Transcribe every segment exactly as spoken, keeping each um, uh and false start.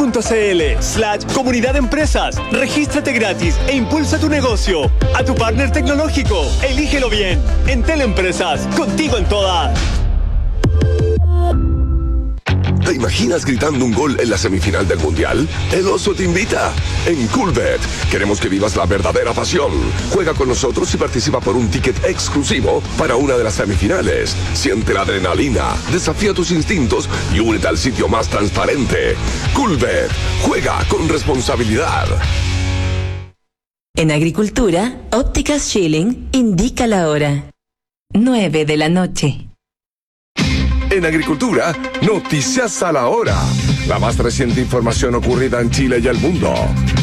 Tele.cl slash comunidad de empresas. Regístrate gratis e impulsa tu negocio. A tu partner tecnológico, elígelo bien. En Teleempresas, contigo en todas. ¿Te imaginas gritando un gol en la semifinal del Mundial? El Oso te invita. En Coolbet queremos que vivas la verdadera pasión. Juega con nosotros y participa por un ticket exclusivo para una de las semifinales. Siente la adrenalina, desafía tus instintos y únete al sitio más transparente. Coolbet. Juega con responsabilidad. En Agricultura, Ópticas Schilling indica la hora. nueve de la noche. En Agricultura, noticias a la hora. La más reciente información ocurrida en Chile y el mundo.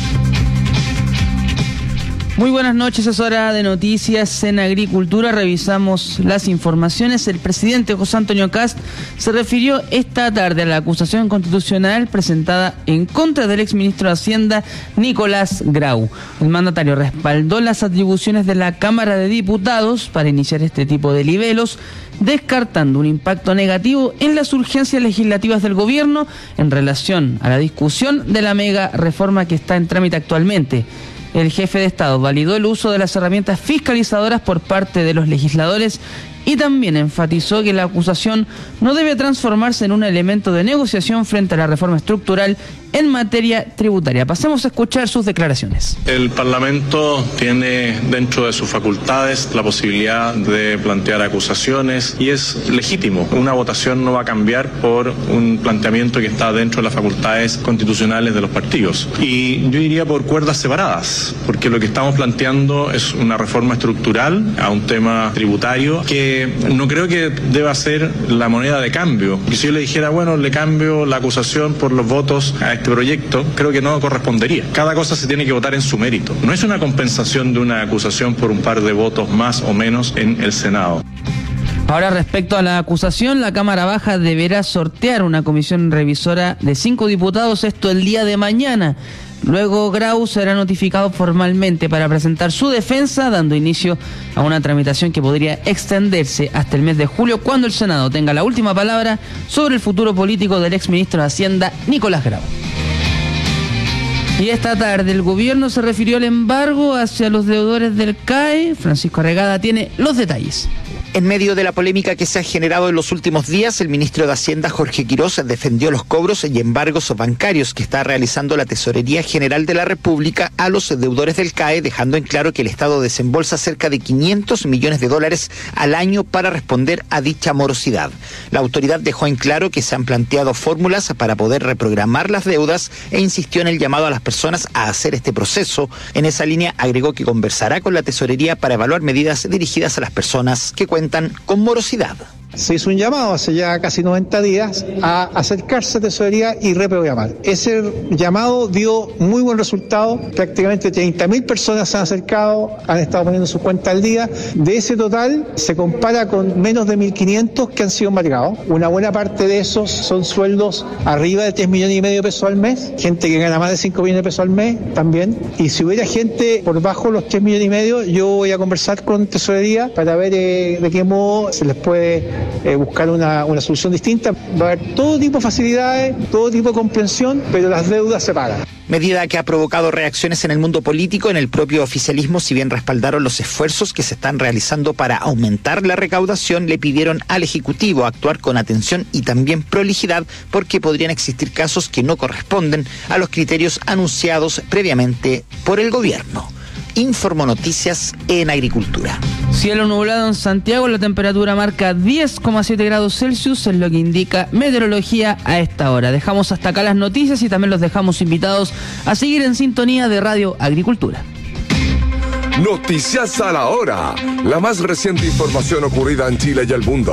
Muy buenas noches, es hora de noticias en Agricultura. Revisamos las informaciones. El presidente José Antonio Kast se refirió esta tarde a la acusación constitucional presentada en contra del exministro de Hacienda, Nicolás Grau. El mandatario respaldó las atribuciones de la Cámara de Diputados para iniciar este tipo de libelos, descartando un impacto negativo en las urgencias legislativas del gobierno en relación a la discusión de la mega reforma que está en trámite actualmente. El jefe de Estado validó el uso de las herramientas fiscalizadoras por parte de los legisladores y también enfatizó que la acusación no debe transformarse en un elemento de negociación frente a la reforma estructural en materia tributaria. Pasemos a escuchar sus declaraciones. El Parlamento tiene dentro de sus facultades la posibilidad de plantear acusaciones y es legítimo. Una votación no va a cambiar por un planteamiento que está dentro de las facultades constitucionales de los partidos. Y yo iría por cuerdas separadas, porque lo que estamos planteando es una reforma estructural a un tema tributario que no creo que deba ser la moneda de cambio. Y si yo le dijera, bueno, le cambio la acusación por los votos a este proyecto, creo que no correspondería. Cada cosa se tiene que votar en su mérito. No es una compensación de una acusación por un par de votos más o menos en el Senado. Ahora, respecto a la acusación, la Cámara Baja deberá sortear una comisión revisora de cinco diputados, esto el día de mañana. Luego Grau será notificado formalmente para presentar su defensa, dando inicio a una tramitación que podría extenderse hasta el mes de julio, cuando el Senado tenga la última palabra sobre el futuro político del exministro de Hacienda, Nicolás Grau. Y esta tarde el gobierno se refirió al embargo hacia los deudores del C A E. Francisco Arregada tiene los detalles. En medio de la polémica que se ha generado en los últimos días, el ministro de Hacienda, Jorge Quirós, defendió los cobros y embargos bancarios que está realizando la Tesorería General de la República a los deudores del C A E, dejando en claro que el Estado desembolsa cerca de quinientos millones de dólares al año para responder a dicha morosidad. La autoridad dejó en claro que se han planteado fórmulas para poder reprogramar las deudas e insistió en el llamado a las personas a hacer este proceso. En esa línea agregó que conversará con la Tesorería para evaluar medidas dirigidas a las personas que cuentan con morosidad. Se hizo un llamado hace ya casi noventa días a acercarse a Tesorería y reprogramar. Ese llamado dio muy buen resultado. Prácticamente treinta mil personas se han acercado, han estado poniendo su cuenta al día. De ese total se compara con menos de mil quinientos que han sido embargados. Una buena parte de esos son sueldos arriba de tres millones y medio de pesos al mes. Gente que gana más de cinco millones de pesos al mes también. Y si hubiera gente por bajo los tres millones y medio, yo voy a conversar con Tesorería para ver eh, de qué modo se les puede Eh, buscar una, una solución distinta. Va a haber todo tipo de facilidades, todo tipo de comprensión, pero las deudas se pagan. Medida que ha provocado reacciones en el mundo político. En el propio oficialismo, si bien respaldaron los esfuerzos que se están realizando para aumentar la recaudación, le pidieron al Ejecutivo actuar con atención y también prolijidad, porque podrían existir casos que no corresponden a los criterios anunciados previamente por el gobierno. Informo Noticias en Agricultura. Cielo nublado en Santiago, la temperatura marca diez coma siete grados Celsius, es lo que indica meteorología a esta hora. Dejamos hasta acá las noticias y también los dejamos invitados a seguir en sintonía de Radio Agricultura. Noticias a la hora, la más reciente información ocurrida en Chile y el mundo.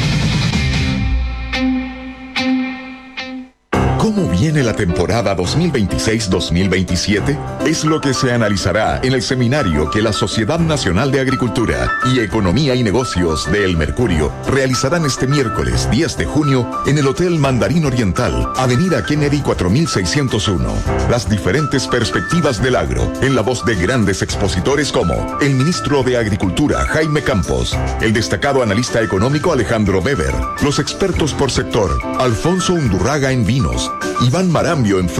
¿Cómo viene la temporada dos mil veintiséis dos mil veintisiete? Es lo que se analizará en el seminario que la Sociedad Nacional de Agricultura y Economía y Negocios de El Mercurio realizarán este miércoles diez de junio en el Hotel Mandarín Oriental, Avenida Kennedy cuatro mil seiscientos uno. Las diferentes perspectivas del agro, en la voz de grandes expositores como el ministro de Agricultura, Jaime Campos, el destacado analista económico Alejandro Weber, los expertos por sector, Alfonso Undurraga en vinos, Iván Marambio en